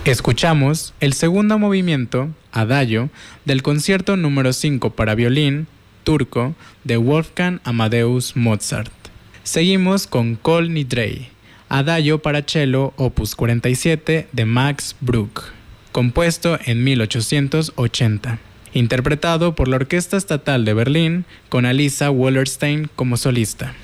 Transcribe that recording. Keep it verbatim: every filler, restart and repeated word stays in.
Escuchamos el segundo movimiento, Adagio, del concierto número cinco para violín, Turco, de Wolfgang Amadeus Mozart. Seguimos con Kol Nidrei, Adagio para cello opus cuarenta y siete de Max Bruch, compuesto en mil ochocientos ochenta, interpretado por la Orquesta Estatal de Berlín con Alisa Wallerstein como solista.